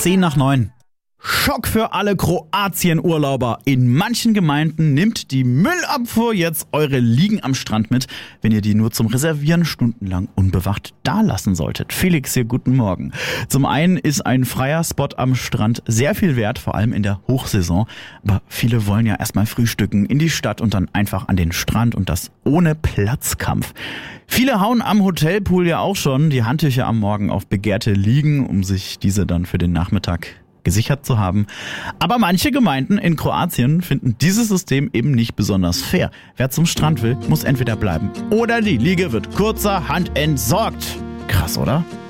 10:10. Schock für alle Kroatien-Urlauber. In manchen Gemeinden nimmt die Müllabfuhr jetzt eure Liegen am Strand mit, wenn ihr die nur zum Reservieren stundenlang unbewacht dalassen solltet. Felix hier, guten Morgen. Zum einen ist ein freier Spot am Strand sehr viel wert, vor allem in der Hochsaison. Aber viele wollen ja erstmal frühstücken, in die Stadt und dann einfach an den Strand und das ohne Platzkampf. Viele hauen am Hotelpool ja auch schon die Handtücher am Morgen auf begehrte Liegen, um sich diese dann für den Nachmittag gesichert zu haben. Aber manche Gemeinden in Kroatien finden dieses System eben nicht besonders fair. Wer zum Strand will, muss entweder bleiben oder die Liege wird kurzerhand entsorgt. Krass, oder?